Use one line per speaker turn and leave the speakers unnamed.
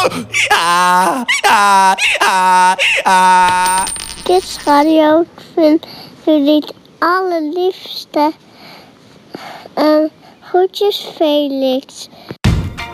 Ja, ja, ja, ja.
Kids Radio, ik vind jullie het allerliefste. Groetjes Felix.